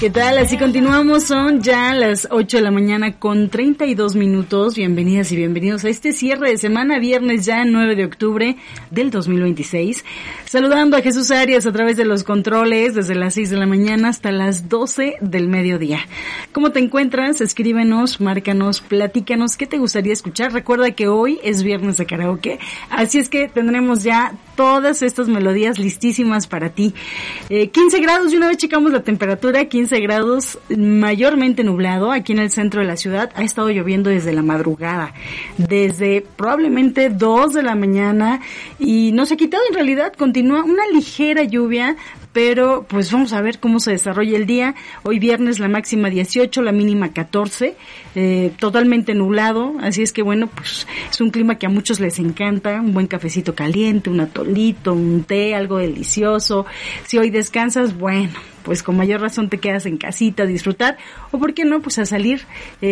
¿Qué tal? Así continuamos, son ya las 8 de la mañana con 32 minutos. Bienvenidas y bienvenidos a este cierre de semana, viernes ya 9 de octubre del 2026. Saludando a Jesús Arias a través de los controles desde las 6 de la mañana hasta las 12 del mediodía. ¿Cómo te encuentras? Escríbenos, márcanos, platícanos qué te gustaría escuchar. Recuerda que hoy es viernes de karaoke, así es que tendremos ya todas estas melodías listísimas para ti. 15 grados, y una vez checamos la temperatura, 15 grados, mayormente nublado aquí en el centro de la ciudad. Ha estado lloviendo desde la madrugada, desde probablemente 2 de la mañana, y no se ha quitado. En realidad continúa una ligera lluvia, pero pues vamos a ver cómo se desarrolla el día. Hoy viernes la máxima 18, la mínima 14, totalmente nublado, así es que bueno, pues es un clima que a muchos les encanta, un buen cafecito caliente, un atolito, un té, algo delicioso. Si hoy descansas, bueno, pues con mayor razón te quedas en casita a disfrutar, o por qué no, pues a salir